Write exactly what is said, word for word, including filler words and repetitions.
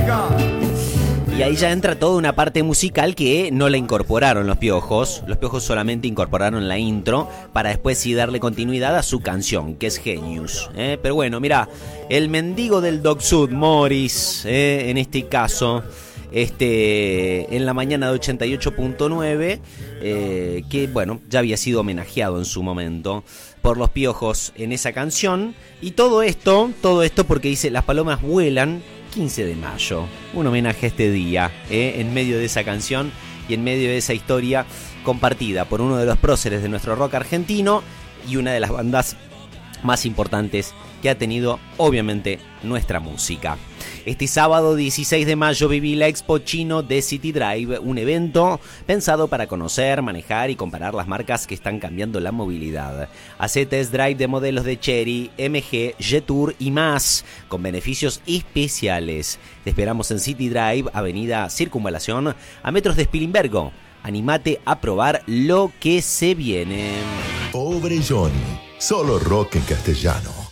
Y ahí ya entra toda una parte musical que no la incorporaron los Piojos. Los Piojos solamente incorporaron la intro para después sí darle continuidad a su canción, que es Genius. ¿eh? Pero bueno, mira, el mendigo del Dog Sud, Morris, ¿eh? en este caso, este, en la mañana de ochenta y ocho punto nueve, eh, que bueno, ya había sido homenajeado en su momento por los Piojos en esa canción. Y todo esto, todo esto porque dice, las palomas vuelan, quince de mayo, un homenaje a este día, ¿eh? en medio de esa canción y en medio de esa historia compartida por uno de los próceres de nuestro rock argentino y una de las bandas más importantes que ha tenido obviamente nuestra música. Este sábado dieciséis de mayo viví la Expo Chino de City Drive, un evento pensado para conocer, manejar y comparar las marcas que están cambiando la movilidad. Hacé test drive de modelos de Chery, M G, Jetour y más, con beneficios especiales. Te esperamos en City Drive, avenida Circunvalación, a metros de Spilimbergo. Anímate a probar lo que se viene. Pobre Johnny, solo rock en castellano.